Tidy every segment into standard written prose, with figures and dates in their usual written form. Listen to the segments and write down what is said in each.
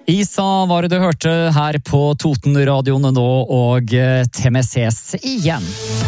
Isa var det du hørte her på Totenradioen nå, og til vi ses igjen.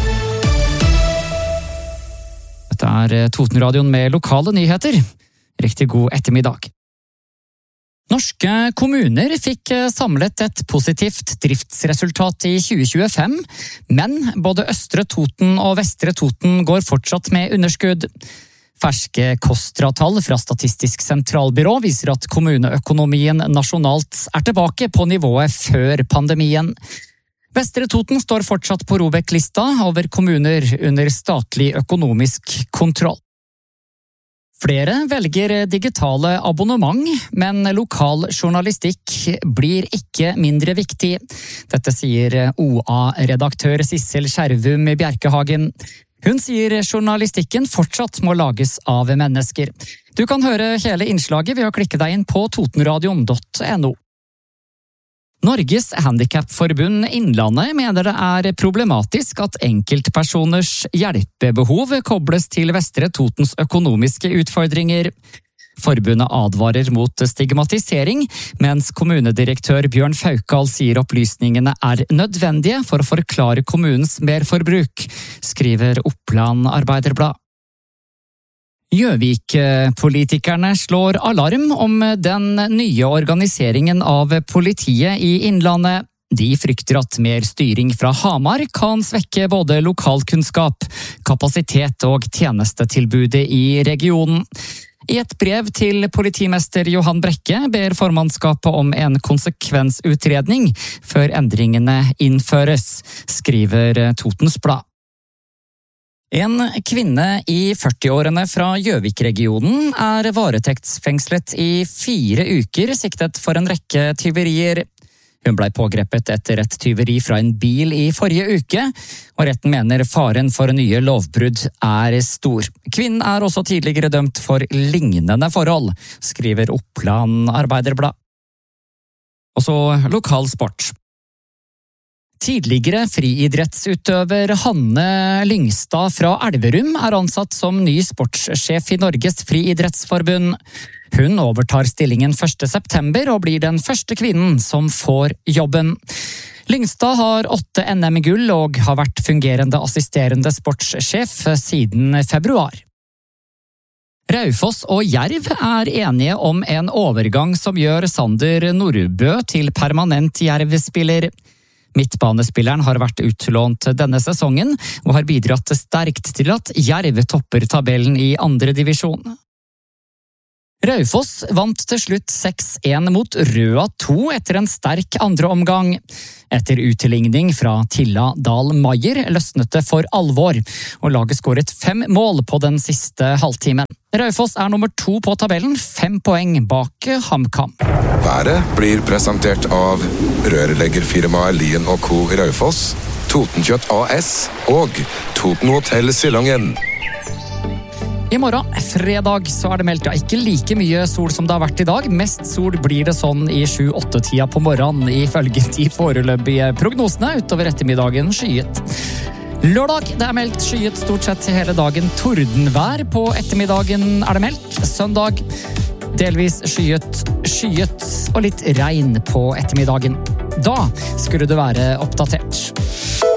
Dette er Totenradioen med lokale nyheter. Riktig god ettermiddag. Norske kommuner fikk samlet et positivt driftsresultat i 2025, men både Østre Toten og Vestre Toten går fortsatt med underskudd. Ferske KOSTRA-tall fra Statistisk sentralbyrå viser at kommuneøkonomien nasjonalt er tilbake på nivået før pandemien. Vestre Toten står fortsatt på ROBEK-lista over kommuner under statlig økonomisk kontroll. Flere velger digitale abonnement, men lokal journalistikk blir ikke mindre viktig. Dette sier OA-redaktør Sissel Skjervum Bjerkehagen. Hun sier journalistikken fortsatt må lages av mennesker. Du kan høre hele innslaget ved å klikke deg inn på totenradion.no. Norges Handicapforbund Innlandet mener det er problematisk at enkeltpersoners hjelpebehov kobles til Vestre Totens økonomiske utfordringer. Forbundet advarer mot stigmatisering, mens kommunedirektør Bjørn Faukal sier opplysningene er nødvendige for å forklare kommunens merforbruk, skriver Oppland Arbeiderblad. Gjøvik-politikerne slår alarm om den nye organiseringen av politiet i Innlandet. De frykter at mer styring fra Hamar kan svekke både lokalkunnskap, kapasitet og tjenestetilbudet i regionen. I et brev til politimester Johan Brekke ber formannskapet om en konsekvensutredning før endringene innføres, skriver Totens Blad. En kvinne i 40-årene fra Gjøvik-regionen er varetektsfengslet i 4 uker siktet for en rekke tyverier. Hun ble pågrepet etter et tyveri fra en bil i forrige uke, og retten mener faren for nye lovbrudd er stor. Kvinnen er også tidligere dømt for lignende forhold, skriver Oppland Arbeiderblad. Og så lokal sport. Tidligere friidrettsutøver Hanne Lyngstad fra Elverum er ansatt som ny sportssjef i Norges friidrettsforbund. Hun overtar stillingen 1. september og blir den første kvinnen som får jobben. Lyngstad har 8 NM-gull og har vært fungerende assisterende sportssjef siden februar. Raufoss og Jerv er enige om en overgang som gjør Sander Nordbø til permanent Jerv-spiller. Midtbanespilleren har vært utlånt denne sesongen og har bidratt sterkt til at Jerv topper tabellen i 2. divisjon. Raufoss vant til slutt 6-1 mot Røa 2 etter en sterk andre omgang. Etter utligning fra Tilla Dahl Maier løsnet det for alvor, og laget skåret 5 mål på den siste halvtimen. Raufoss er nummer 2 på tabellen, 5 poeng bak HamKam. Været blir presentert av rørleggerfirmaet Lien & Co. Raufoss, Totenkjøtt AS og Toten Hotel Silangen. I morgen, fredag, så er det meldt ikke like mye sol som det har vært i dag. Mest sol blir det sånn i 7-8-tida på morgenen, ifølge de foreløpige prognosene. Utover ettermiddagen skyet. Lørdag, det er meldt skyet stort sett hele dagen. Tordenvær på ettermiddagen er det meldt. Søndag, delvis skyet og litt regn på ettermiddagen. Da skulle det være oppdatert.